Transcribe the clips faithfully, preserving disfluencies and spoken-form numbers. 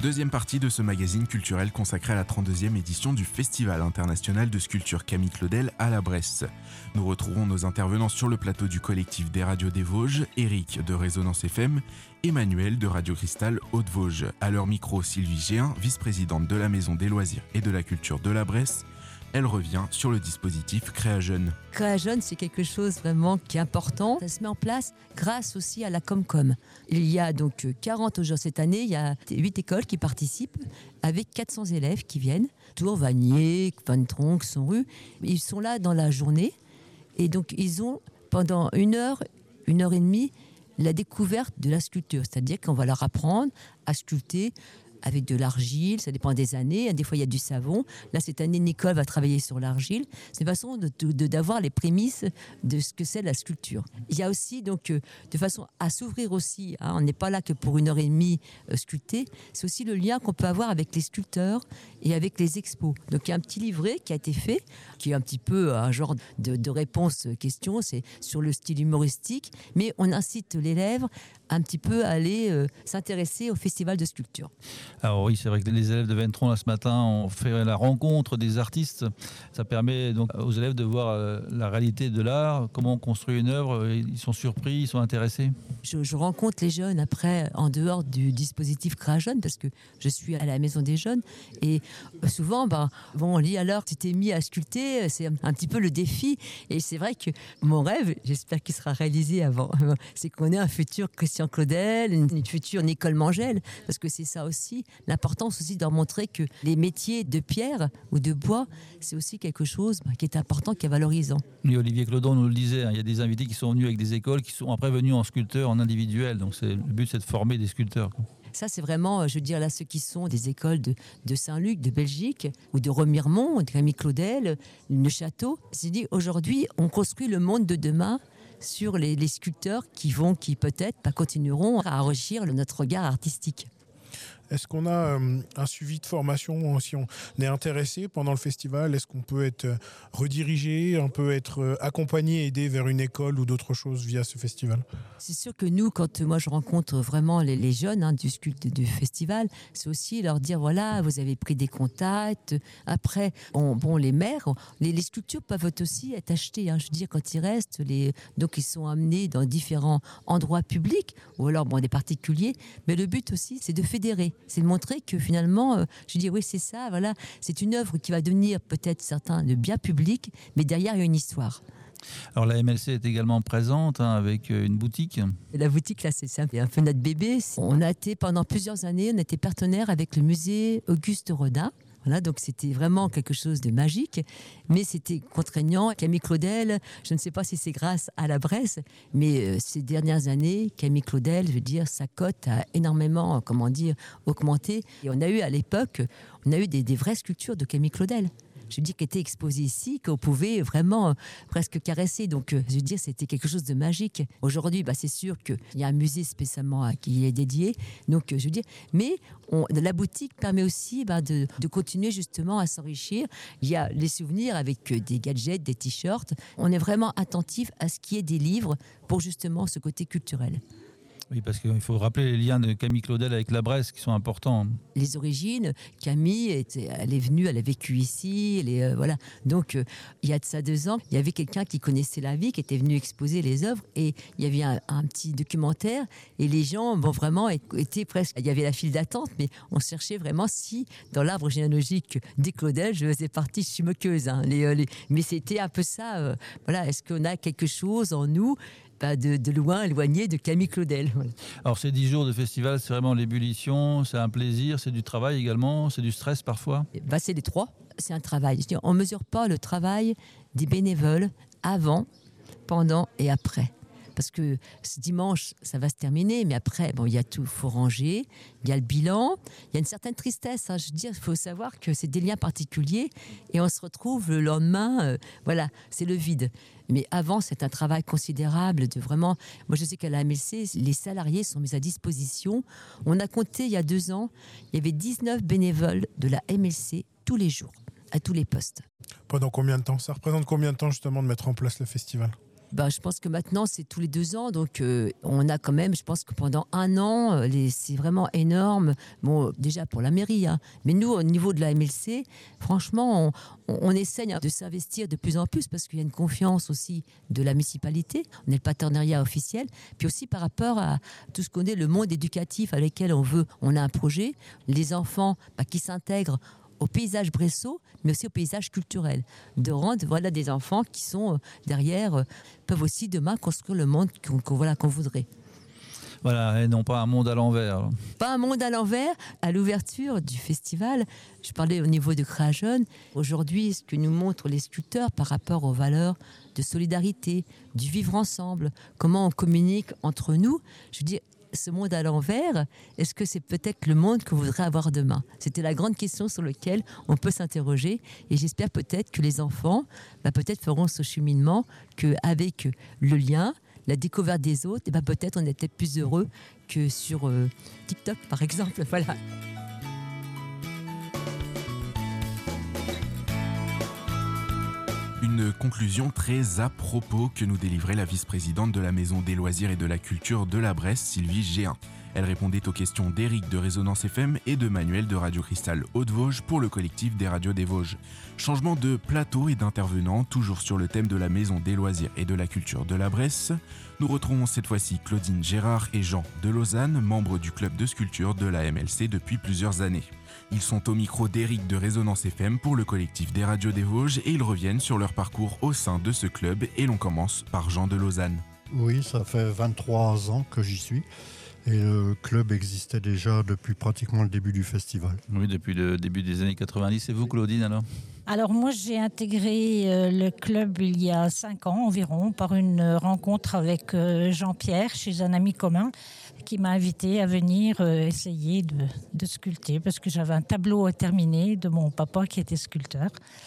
Deuxième partie de ce magazine culturel consacré à la trente-deuxième édition du Festival international de sculpture Camille Claudel à la Bresse. Nous retrouvons nos intervenants sur le plateau du collectif des radios des Vosges, Eric de Résonance F M, Emmanuel de Radio Cristal Haute-Vosges. À leur micro, Sylvie Géin, vice-présidente de la Maison des loisirs et de la culture de la Bresse. Elle revient sur le dispositif Créajeune. Créajeune, c'est quelque chose vraiment qui est important. Ça se met en place grâce aussi à la Comcom. Il y a donc quarante aujourd'hui cette année, il y a huit écoles qui participent avec quatre cents élèves qui viennent. Tours, Vanier, Van-Tronck, Sonru. Ils sont là dans la journée et donc ils ont pendant une heure, une heure et demie la découverte de la sculpture. C'est-à-dire qu'on va leur apprendre à sculpter avec de l'argile, ça dépend des années. Des fois, il y a du savon. Là, cette année, Nicole va travailler sur l'argile. C'est une façon de, de, d'avoir les prémices de ce que c'est la sculpture. Il y a aussi, donc, de façon à s'ouvrir aussi, hein, on n'est pas là que pour une heure et demie euh, sculpter, c'est aussi le lien qu'on peut avoir avec les sculpteurs et avec les expos. Donc, il y a un petit livret qui a été fait, qui est un petit peu un genre de, de réponse-question, c'est sur le style humoristique, mais on incite l'élève un petit peu à aller euh, s'intéresser au festival de sculpture. Alors oui, c'est vrai que les élèves de Ventron, là, ce matin, ont fait la rencontre des artistes. Ça permet donc aux élèves de voir euh, la réalité de l'art, comment on construit une œuvre. Ils sont surpris, ils sont intéressés. Je, je rencontre les jeunes après, en dehors du dispositif Créajeune, parce que je suis à la Maison des Jeunes. Et souvent, ben, bon, on lit alors, tu t'es mis à sculpter, c'est un, un petit peu le défi. Et c'est vrai que mon rêve, j'espère qu'il sera réalisé avant, c'est qu'on ait un futur Christian Claudel, une, une future Nicole Mangel, parce que c'est ça aussi. L'importance aussi de leur montrer que les métiers de pierre ou de bois, c'est aussi quelque chose bah, qui est important, qui est valorisant. Oui, Olivier Clodon nous le disait, hein, il y a des invités qui sont venus avec des écoles, qui sont après venus en sculpteur, en individuel. Donc c'est, le but, c'est de former des sculpteurs, quoi. Ça, c'est vraiment, je veux dire, là, ceux qui sont des écoles de, de Saint-Luc, de Belgique, ou de Remiremont, de Camille Claudel, le château. C'est dit, aujourd'hui, on construit le monde de demain sur les, les sculpteurs qui vont, qui peut-être pas continueront à enrichir notre regard artistique. Est-ce qu'on a euh, un suivi de formation si on est intéressé pendant le festival? Est-ce qu'on peut être redirigé, on peut être accompagné, aidé vers une école ou d'autres choses via ce festival? C'est sûr que nous, quand moi je rencontre vraiment les, les jeunes hein, du sculpte du festival, c'est aussi leur dire voilà, vous avez pris des contacts. Après, on, bon, les maires, les, les sculptures peuvent aussi être achetées. Hein, je veux dire, quand ils restent, les, donc ils sont amenés dans différents endroits publics ou alors bon, des particuliers. Mais le but aussi, c'est de fédérer. C'est de montrer que finalement, euh, je dis oui, c'est ça, voilà, c'est une œuvre qui va devenir peut-être certains de bien public, mais derrière il y a une histoire. Alors la M L C est également présente hein, avec une boutique. La boutique là, c'est ça, c'est un peu notre bébé. On a été pendant plusieurs années, on était partenaire avec le musée Auguste Rodin. Voilà, donc c'était vraiment quelque chose de magique, mais c'était contraignant. Camille Claudel, je ne sais pas si c'est grâce à la Bresse, mais euh, ces dernières années, Camille Claudel, je veux dire, sa cote a énormément, comment dire, augmenté. Et on a eu à l'époque, on a eu des, des vraies sculptures de Camille Claudel. Je veux dire, qui était exposé ici, qu'on pouvait vraiment euh, presque caresser. Donc, euh, je veux dire, c'était quelque chose de magique. Aujourd'hui, bah, c'est sûr qu'il y a un musée spécialement à qui il est dédié. Donc, euh, je veux dire, mais on, la boutique permet aussi bah, de, de continuer justement à s'enrichir. Il y a les souvenirs avec euh, des gadgets, des t-shirts. On est vraiment attentif à ce qui est des livres pour justement ce côté culturel. Oui, parce qu'il faut rappeler les liens de Camille Claudel avec la Bresse qui sont importants. Les origines, Camille, était, elle est venue, elle a vécu ici, elle est, euh, voilà. Donc, euh, il y a de ça deux ans, il y avait quelqu'un qui connaissait la vie, qui était venu exposer les œuvres, et il y avait un, un petit documentaire, et les gens, bon, vraiment, étaient presque, il y avait la file d'attente, mais on cherchait vraiment si, dans l'arbre généalogique des Claudel, je faisais partie, je suis moqueuse, hein, les, euh, les, mais c'était un peu ça, euh, voilà, est-ce qu'on a quelque chose en nous De, de loin, éloigné de Camille Claudel. Voilà. Alors ces dix jours de festival, c'est vraiment l'ébullition, c'est un plaisir, c'est du travail également, c'est du stress parfois. Bah, c'est les trois, c'est un travail. Je veux dire, on ne mesure pas le travail des bénévoles avant, pendant et après. Parce que ce dimanche, ça va se terminer, mais après, bon, il y a tout, il faut ranger, il y a le bilan, il y a une certaine tristesse. Hein, je veux dire, il faut savoir que c'est des liens particuliers et on se retrouve le lendemain, euh, voilà, c'est le vide. Mais avant, c'est un travail considérable de vraiment... Moi, je sais qu'à la M L C, les salariés sont mis à disposition. On a compté, il y a deux ans, il y avait dix-neuf bénévoles de la M L C tous les jours, à tous les postes. Pendant combien de temps? Ça représente combien de temps, justement, de mettre en place le festival? Ben, je pense que maintenant, c'est tous les deux ans. Donc, euh, on a quand même, je pense que pendant un an, euh, les, c'est vraiment énorme. Bon, déjà pour la mairie, hein. Mais nous, au niveau de la M L C, franchement, on, on, on essaye de s'investir de plus en plus parce qu'il y a une confiance aussi de la municipalité. On est le partenariat officiel. Puis aussi par rapport à tout ce qu'on est, le monde éducatif avec lequel on veut, on a un projet. Les enfants ben, qui s'intègrent au paysage bresseau, mais aussi au paysage culturel. De rendre voilà, des enfants qui sont euh, derrière, euh, peuvent aussi demain construire le monde qu'on, qu'on, voilà, qu'on voudrait. Voilà, et non pas un monde à l'envers. Pas un monde à l'envers. À l'ouverture du festival, je parlais au niveau de Créajeune. Aujourd'hui, ce que nous montrent les sculpteurs par rapport aux valeurs de solidarité, du vivre ensemble, comment on communique entre nous, je dis, ce monde à l'envers, est-ce que c'est peut-être le monde qu'on voudrait avoir demain ? C'était la grande question sur laquelle on peut s'interroger et j'espère peut-être que les enfants bah, peut-être feront ce cheminement qu'avec le lien, la découverte des autres, et bah, peut-être on est peut-être plus heureux que sur euh, TikTok par exemple. Voilà. Une conclusion très à propos que nous délivrait la vice-présidente de la Maison des Loisirs et de la Culture de la Bresse, Sylvie Géhin. Elle répondait aux questions d'Éric de Résonance F M et de Manuel de Radio Cristal Haute-Vosges pour le collectif des radios des Vosges. Changement de plateau et d'intervenants, toujours sur le thème de la Maison des Loisirs et de la Culture de la Bresse. Nous retrouvons cette fois-ci Claudine Gérard et Jean de Lausanne, membres du club de sculpture de la M L C depuis plusieurs années. Ils sont au micro d'Éric de Résonance F M pour le collectif des radios des Vosges et ils reviennent sur leur parcours au sein de ce club et l'on commence par Jean de Lausanne. Oui, ça fait vingt-trois ans que j'y suis. Et le club existait déjà depuis pratiquement le début du festival. Oui, depuis le début des années quatre-vingt-dix. Et vous, Claudine, alors ? Alors moi, j'ai intégré euh, le club il y a cinq ans environ par une rencontre avec euh, Jean-Pierre chez un ami commun qui m'a invité à venir euh, essayer de, de sculpter parce que j'avais un tableau à terminer de mon papa qui était sculpteur.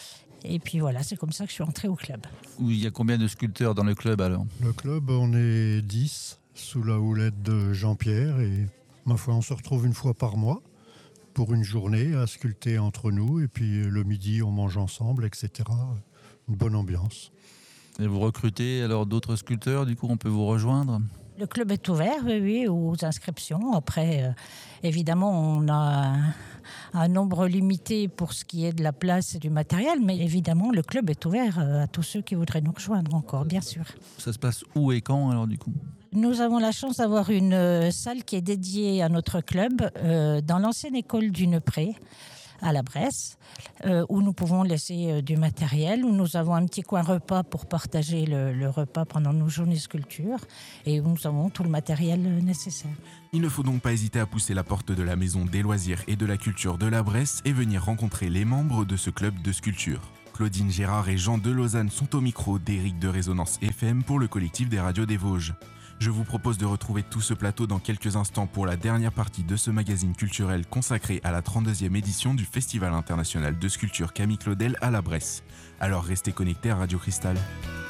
Et puis voilà, c'est comme ça que je suis entrée au club. Il y a combien de sculpteurs dans le club alors ? Le club, on est dix sous la houlette de Jean-Pierre et ma foi, on se retrouve une fois par mois pour une journée à sculpter entre nous et puis le midi, on mange ensemble, et cetera. Une bonne ambiance. Et vous recrutez alors d'autres sculpteurs, du coup on peut vous rejoindre ? Le club est ouvert, oui, oui, aux inscriptions. Après, euh, évidemment, on a un, un nombre limité pour ce qui est de la place et du matériel, mais évidemment, le club est ouvert à tous ceux qui voudraient nous rejoindre encore, bien sûr. Ça se passe où et quand alors du coup ? Nous avons la chance d'avoir une euh, salle qui est dédiée à notre club euh, dans l'ancienne école du Neupré, à la Bresse, euh, où nous pouvons laisser euh, du matériel, où nous avons un petit coin repas pour partager le, le repas pendant nos journées sculpture et où nous avons tout le matériel euh, nécessaire. Il ne faut donc pas hésiter à pousser la porte de la Maison des Loisirs et de la Culture de la Bresse et venir rencontrer les membres de ce club de sculpture. Claudine Gérard et Jean de Lausanne sont au micro d'Éric de Résonance F M pour le collectif des radios des Vosges. Je vous propose de retrouver tout ce plateau dans quelques instants pour la dernière partie de ce magazine culturel consacré à la trente-deuxième édition du Festival international de sculpture Camille Claudel à la Bresse. Alors restez connectés à Radio Cristal.